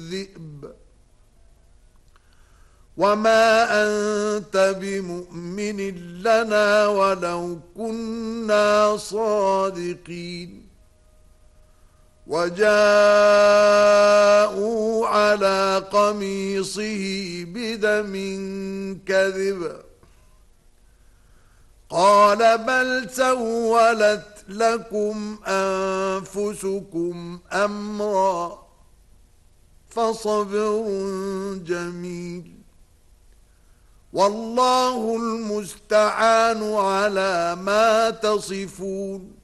الذئب وما أنت بمؤمن لنا ولو كنا صادقين وجاءوا على قميصه بدم كذب قال بل سولت لكم أنفسكم أمرا فصبر جميل والله المستعان على ما تصفون